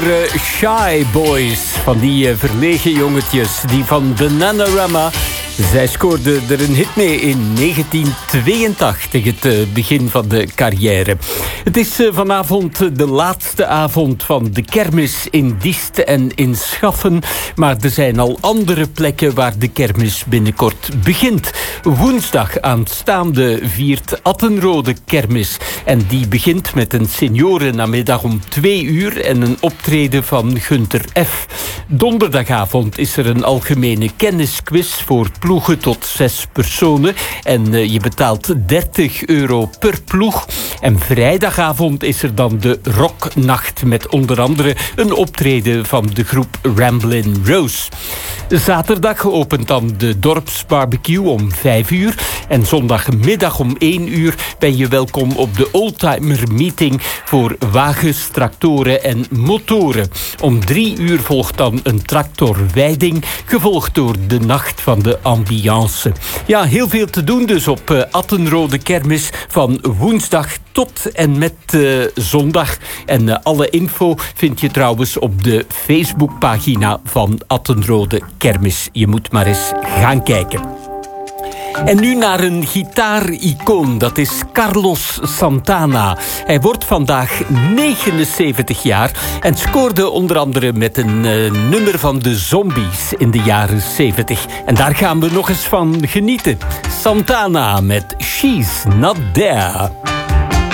Shy Boys, van die verlegen jongetjes, die van Bananarama. Zij scoorden er een hit mee in 1982, het begin van de carrière. Het is vanavond de laatste avond van de kermis in Diest en in Schaffen. Maar er zijn al andere plekken waar de kermis binnenkort begint. Woensdag aanstaande viert Attenrode kermis. En die begint met een seniorennamiddag om 2 uur en een optreden van Gunter F. Donderdagavond is er een algemene kennisquiz voor ploegen tot 6 personen. En je betaalt €30 per ploeg. En vrijdagavond is er dan de rocknacht met onder andere een optreden van de groep Ramblin' Rose. Zaterdag opent dan de dorpsbarbecue om 5 uur. En zondagmiddag om 1 uur ben je welkom op de Oldtimer Meeting voor wagens, tractoren en motoren. Om 3 uur volgt dan een tractorwijding, gevolgd door de nacht van de ambiance. Ja, heel veel te doen dus op Attenrode kermis van woensdag tot en met zondag. En alle info vind je trouwens op de Facebookpagina van Attenrode kermis. Je moet maar eens gaan kijken. En nu naar een gitaaricoon, dat is Carlos Santana. Hij wordt vandaag 79 jaar en scoorde onder andere met een nummer van de Zombies in de jaren 70. En daar gaan we nog eens van genieten. Santana met She's Not There.